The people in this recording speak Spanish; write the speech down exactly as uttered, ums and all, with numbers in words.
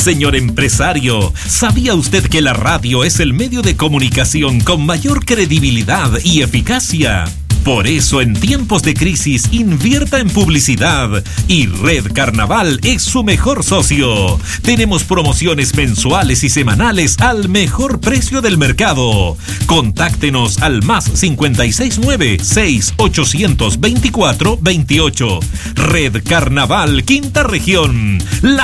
Señor empresario, ¿sabía usted que la radio es el medio de comunicación con mayor credibilidad y eficacia? Por eso, en tiempos de crisis, invierta en publicidad y Red Carnaval es su mejor socio. Tenemos promociones mensuales y semanales al mejor precio del mercado. Contáctenos al más cinco seis nueve, seis ocho dos cuatro, dos ocho. Red Carnaval, Quinta Región. La